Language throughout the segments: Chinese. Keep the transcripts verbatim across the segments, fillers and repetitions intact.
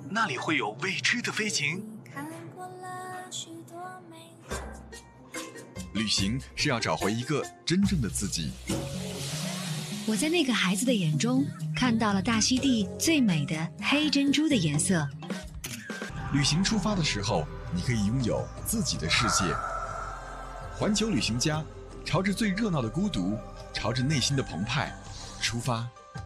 那里会有未知的飞行。 旅行是要找回一个真正的自己。 我在那个孩子的眼中看到了大溪地最美的黑珍珠的颜色。 旅行出发的时候，你可以拥有自己的世界。环球旅行家，朝着最热闹的孤独，朝着内心的澎湃出发。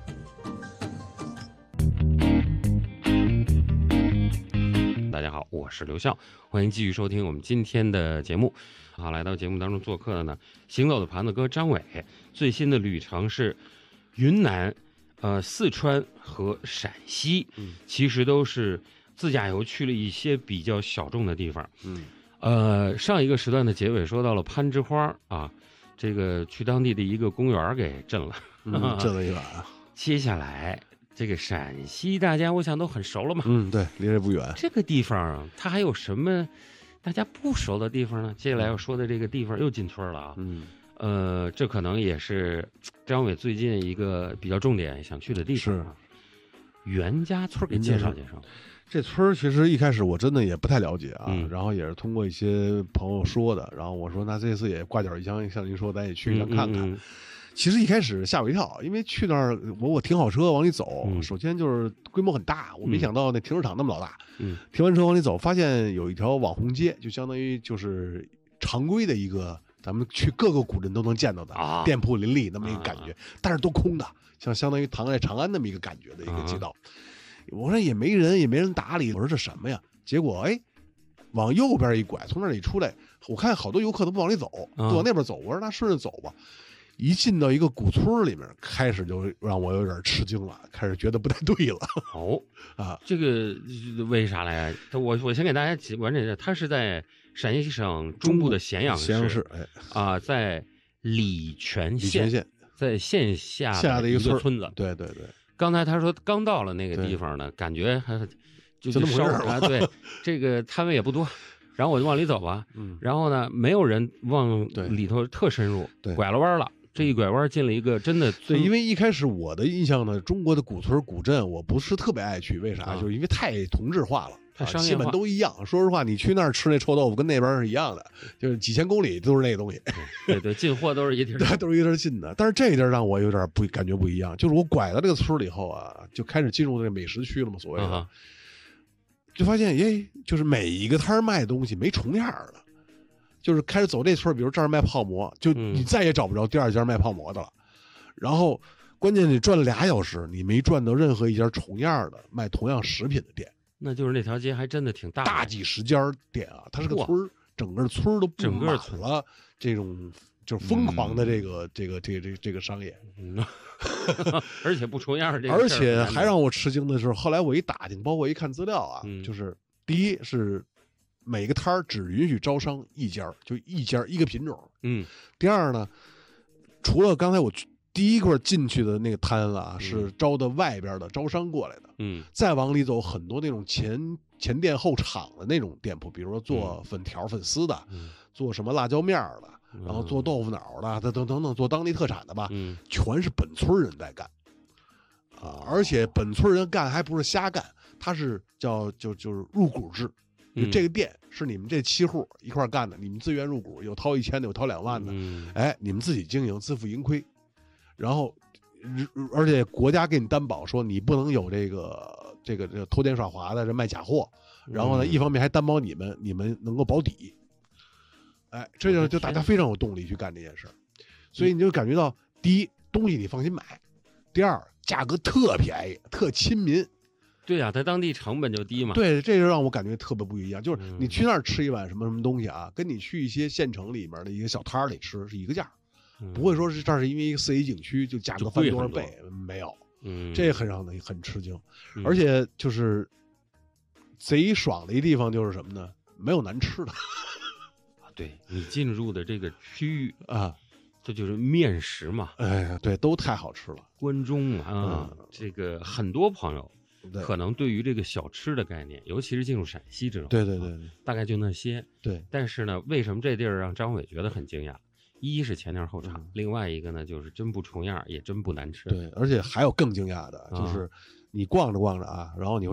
大家好，我是刘笑，欢迎继续收听我们今天的节目。好，来到节目当中做客的呢，行走的盘子哥张伟，最新的旅程是云南、呃四川和陕西，嗯，其实都是自驾游去了一些比较小众的地方，嗯，呃，上一个时段的结尾说到了攀枝花啊，这个去当地的一个公园给震了， 嗯，震了一把。 接下来这个陕西大家我想都很熟了嘛， 嗯，对，离这不远。 这个地方它还有什么大家不熟的地方呢？接下来要说的这个地方又进村了啊，嗯，呃，这可能也是张伟最近一个比较重点想去的地方啊。袁家村给介绍介绍。 这村其实一开始我真的也不太了解啊， 嗯、 然后也是通过一些朋友说的，然后我说那这次也挂角一箱，像您说咱也去一趟看看。嗯嗯嗯，其实一开始吓我一跳，因为去那儿我我停好车往里走，嗯、首先就是规模很大，我没想到那停车场那么老大。嗯，停完车往里走，发现有一条网红街，就相当于就是常规的一个咱们去各个古镇都能见到的、啊、店铺林立那么一个感觉，啊、但是都空的，像相当于唐代长安那么一个感觉的一个街道。啊，我说也没人，也没人打理，我说这什么呀？结果哎，往右边一拐，从那里出来，我看好多游客都不往里走，都往那边走。我说那顺着走吧。一进到一个古村里面，开始就让我有点吃惊了，开始觉得不太对了。 哦啊，这个为啥来啊？我我先给大家完整一下，它是在陕西省中部的咸阳市， 咸阳市，哎啊，在礼泉县， 礼泉县在县下下的一个村村子。 对对对。 刚才他说刚到了那个地方呢，感觉还就就那么回事啊。对，这个摊位也不多。然后我就往里走吧，嗯，然后呢，没有人往里头特深入， 对， 拐了弯了。这一拐弯进了一个真的， 对，因为一开始我的印象呢，中国的古村古镇我不是特别爱去，为啥？啊、就是因为太同质化了， 太商业化， 基本都一样。说实话，你去那儿吃那臭豆腐跟那边是一样的，就是几千公里都是那个东西。 对对，进货都是一地儿， 对，都是一地儿进的。但是这一地儿让我有点不感觉不一样，就是我拐到这个村里以后啊，就开始进入这个美食区了嘛，所谓的，啊、就发现耶，就是每一个摊卖的东西没重样的。就是开始走这村，比如这儿卖泡馍，就你再也找不着第二家卖泡馍的了。嗯、然后，关键你转了俩小时，你没转到任何一家重样的卖同样食品的店。 那就是那条街还真的挺大的， 大几十家店啊！它是个村，整个村都布满了这种就是疯狂的这个、嗯、这个这个这个这个商业， 嗯、而且不重样这个。 而且还让我吃惊的是，后来我一打听，包括一看资料啊，嗯、就是第一是。每个摊儿只允许招商一家，就一家一个品种。嗯，第二呢，除了刚才我第一块进去的那个摊子啊，嗯、是招的外边的招商过来的。嗯，再往里走，很多那种前前店后厂的那种店铺，比如说做粉条、粉丝的，嗯、做什么辣椒面的，嗯、然后做豆腐脑的，等等等等，做当地特产的吧，嗯、全是本村人在干。啊，而且本村人干还不是瞎干，他是叫就就是入股制。就这个店是你们这七户一块干的，你们自愿入股，有掏一千的，有掏两万的，嗯、哎，你们自己经营，自负盈亏。然后，而且国家给你担保说你不能有这个这个这个偷奸耍滑的，这卖假货。然后呢，嗯、一方面还担保你们你们能够保底。哎，这就就大家非常有动力去干这件事，所以你就感觉到，第一，东西你放心买；第二，价格特便宜，特亲民。 对呀、啊，它当地成本就低嘛。 对，这就让我感觉特别不一样。就是你去那儿吃一碗什么什么东西啊，跟你去一些县城里面的一个小摊儿里吃是一个价，嗯、不会说是这儿是因为一个四 A 景区就价格翻多少倍，没有。嗯，这很让人很吃惊。嗯、而且就是贼爽的一地方就是什么呢？没有难吃的。 对，你进入的这个区域啊。这就是面食嘛， 哎呀，对，都太好吃了。 关中啊，嗯、这个很多朋友可能对于这个小吃的概念，尤其是进入陕西这种， 对对对对， 大概就那些。 对， 但是呢，为什么这地儿让张伟觉得很惊讶？一是前店后厂，嗯、另外一个呢，就是真不重样，也真不难吃。 对，而且还有更惊讶的，就是你逛着逛着啊，然后你会。